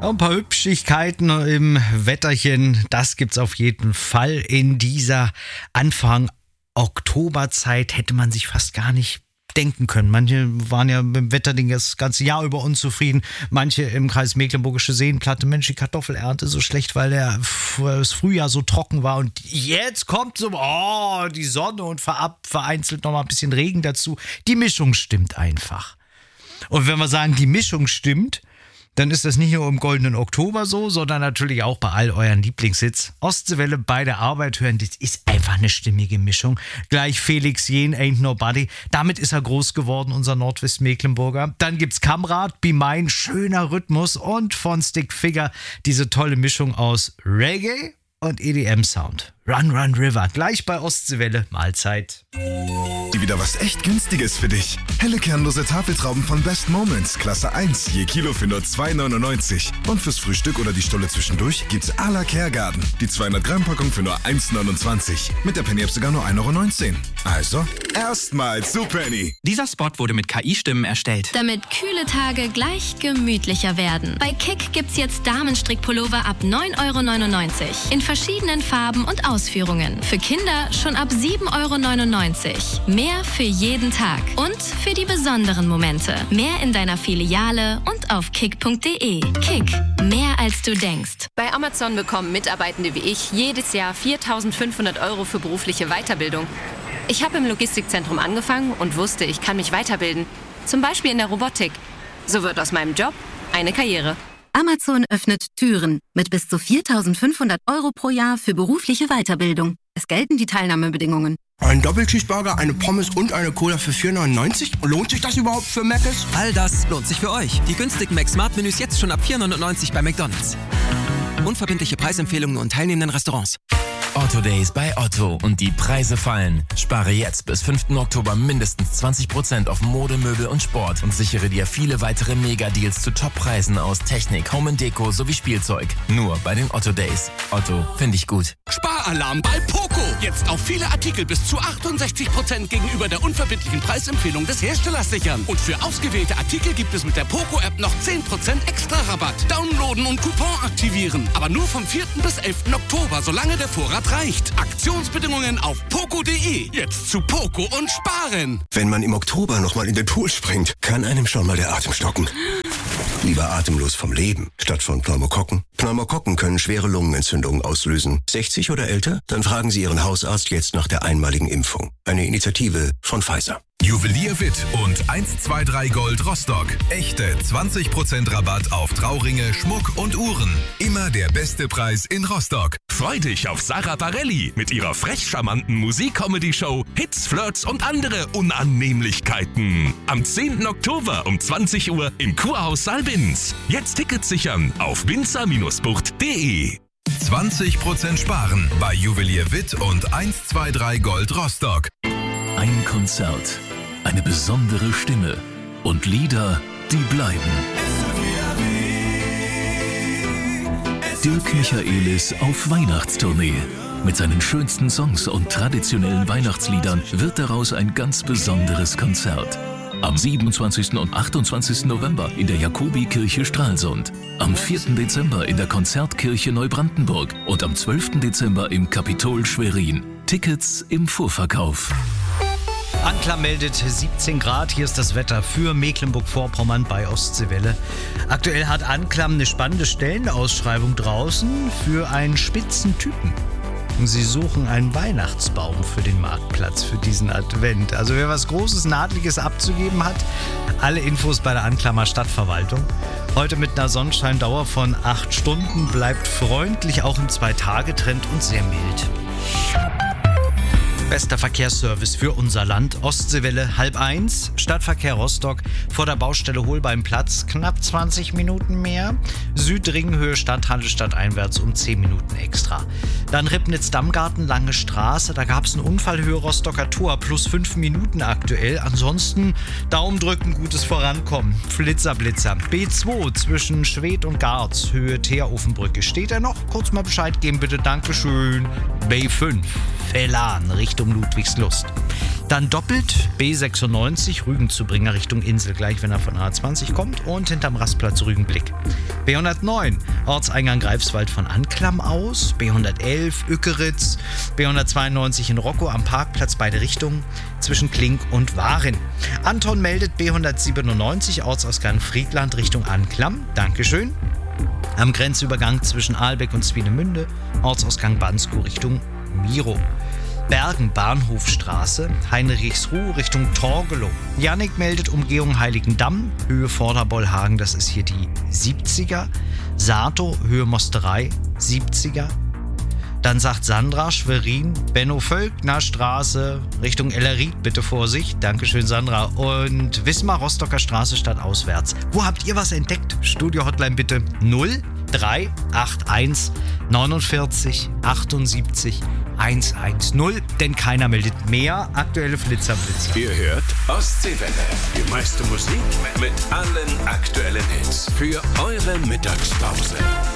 Ein paar Hübschigkeiten im Wetterchen, das gibt's auf jeden Fall in dieser Anfang Oktoberzeit, hätte man sich fast gar nicht denken können. Manche waren ja mit dem Wetterding das ganze Jahr über unzufrieden. Manche im Kreis Mecklenburgische Seenplatte, Mensch, die Kartoffelernte so schlecht, weil das Frühjahr so trocken war. Und jetzt kommt so, die Sonne und vereinzelt nochmal ein bisschen Regen dazu. Die Mischung stimmt einfach. Und wenn wir sagen, die Mischung stimmt, dann ist das nicht nur im goldenen Oktober so, sondern natürlich auch bei all euren Lieblingshits. Ostseewelle bei der Arbeit hören, das ist einfach eine stimmige Mischung. Gleich Felix Jähn, Ain't Nobody. Damit ist er groß geworden, unser Nordwestmecklenburger. Dann gibt's Kamrat, Be Mine, schöner Rhythmus und von Stick Figure diese tolle Mischung aus Reggae und EDM-Sound. Run, Run River, gleich bei Ostseewelle, Mahlzeit. Wieder was echt Günstiges für dich. Helle kernlose Tafeltrauben von Best Moments, Klasse 1, je Kilo für nur 2,99. Und fürs Frühstück oder die Stulle zwischendurch gibt's à la Kergarten. Die 200 Gramm Packung für nur 1,29. Mit der Penny-App sogar nur 1,19 €. Also, erstmal zu Penny. Dieser Spot wurde mit KI-Stimmen erstellt. Damit kühle Tage gleich gemütlicher werden. Bei Kick gibt's jetzt Damenstrickpullover ab 9,99 € in verschiedenen Farben und Ausführungen. Für Kinder schon ab 7,99 €. Mehr für jeden Tag und für die besonderen Momente. Mehr in deiner Filiale und auf kick.de. Kick, mehr als du denkst. Bei Amazon bekommen Mitarbeitende wie ich jedes Jahr 4.500 € für berufliche Weiterbildung. Ich habe im Logistikzentrum angefangen und wusste, ich kann mich weiterbilden. Zum Beispiel in der Robotik. So wird aus meinem Job eine Karriere. Amazon öffnet Türen mit bis zu 4.500 € pro Jahr für berufliche Weiterbildung. Es gelten die Teilnahmebedingungen. Ein Doppelcheeseburger, eine Pommes und eine Cola für 4,99 €? Lohnt sich das überhaupt für Mc's? All das lohnt sich für euch. Die günstigen Mac-Smart-Menüs jetzt schon ab 4,99 € bei McDonald's. Unverbindliche Preisempfehlungen und teilnehmenden Restaurants. Otto Days bei Otto und die Preise fallen. Spare jetzt bis 5. Oktober mindestens 20% auf Mode, Möbel und Sport und sichere dir viele weitere Mega-Deals zu Top-Preisen aus Technik, Home & Deko sowie Spielzeug. Nur bei den Otto Days. Otto, finde ich gut. Sparalarm bei Poco. Jetzt auf viele Artikel bis zu 68% gegenüber der unverbindlichen Preisempfehlung des Herstellers sichern. Und für ausgewählte Artikel gibt es mit der Poco-App noch 10% extra Rabatt. Downloaden und Coupon aktivieren. Aber nur vom 4. bis 11. Oktober, solange der Vorrat reicht. Aktionsbedingungen auf poco.de. Jetzt zu Poco und sparen. Wenn man im Oktober nochmal in den Pool springt, kann einem schon mal der Atem stocken. Lieber atemlos vom Leben, statt von Pneumokokken. Pneumokokken können schwere Lungenentzündungen auslösen. 60 oder älter? Dann fragen Sie Ihren Hausarzt jetzt nach der einmaligen Impfung. Eine Initiative von Pfizer. Juwelier Witt und 123 Gold Rostock. Echte 20% Rabatt auf Trauringe, Schmuck und Uhren. Immer der beste Preis in Rostock. Freu dich auf Sarah Bareilles mit ihrer frech charmanten Musik-Comedy-Show Hits, Flirts und andere Unannehmlichkeiten. Am 10. Oktober um 20 Uhr im Kurhaus Saalbinz. Jetzt Tickets sichern auf binzer-bucht.de. 20% sparen bei Juwelier Witt und 123 Gold Rostock. Ein Konzert, eine besondere Stimme und Lieder, die bleiben. Dirk Michaelis auf Weihnachtstournee. Mit seinen schönsten Songs und traditionellen Weihnachtsliedern wird daraus ein ganz besonderes Konzert. Am 27. und 28. November in der Jakobikirche Stralsund. Am 4. Dezember in der Konzertkirche Neubrandenburg und am 12. Dezember im Kapitol Schwerin. Tickets im Vorverkauf. Anklam meldet 17 Grad. Hier ist das Wetter für Mecklenburg-Vorpommern bei Ostseewelle. Aktuell hat Anklam eine spannende Stellenausschreibung draußen für einen Spitzentypen. Sie suchen einen Weihnachtsbaum für den Marktplatz für diesen Advent. Also wer was Großes, Nadeliges abzugeben hat, alle Infos bei der Anklamer Stadtverwaltung. Heute mit einer Sonnenscheindauer von 8 Stunden, bleibt freundlich, auch im 2-Tage-Trend und sehr mild. Bester Verkehrsservice für unser Land. Ostseewelle 12:30. Stadtverkehr Rostock vor der Baustelle Holbeimplatz. Knapp 20 Minuten mehr. Südringhöhe Stadthalle stadteinwärts um 10 Minuten extra. Dann Ribnitz-Dammgarten, Lange Straße. Da gab es einen Unfall Höhe Rostocker Tor. Plus 5 Minuten aktuell. Ansonsten Daumen drücken, gutes Vorankommen. Flitzer, Blitzer. B2 zwischen Schwedt und Garz. Höhe Teerofenbrücke. Steht er noch? Kurz mal Bescheid geben bitte. Dankeschön. B5. Velan. Richtung Richtung Ludwigslust. Dann doppelt B96 Rügen zu Bringer Richtung Insel, gleich wenn er von A20 kommt, und hinterm Rastplatz Rügenblick. B109 Ortseingang Greifswald von Anklam aus, B111 Ückeritz, B192 in Rocco am Parkplatz beide Richtungen zwischen Klink und Warin. Anton meldet B197 Ortsausgang Friedland Richtung Anklam, Dankeschön. Am Grenzübergang zwischen Ahlbeck und Swinemünde, Ortsausgang Banskow Richtung Miro. Bergen Bahnhofstraße, Heinrichsruh Richtung Torgelow. Jannik meldet Umgehung Heiligendamm, Höhe Vorderbollhagen, das ist hier die 70er. Sato, Höhe Mosterei, 70er. Dann sagt Sandra, Schwerin, Benno-Völkner Straße, Richtung Ellerit, bitte Vorsicht. Dankeschön, Sandra. Und Wismar, Rostocker Straße statt auswärts. Wo habt ihr was entdeckt? Studio-Hotline bitte 0381 49 78 110, denn keiner meldet mehr. Aktuelle Flitzer. Ihr hört Ostseewelle. Die meiste Musik mit allen aktuellen Hits für eure Mittagspause.